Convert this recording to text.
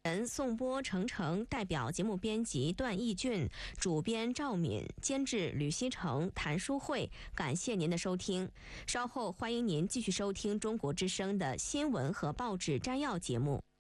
人宋波、程程，代表节目编辑段义俊，主编赵敏，监制吕希成、谭淑慧。感谢您的收听，稍后欢迎您继续收听中国之声的新闻和报纸摘要节目。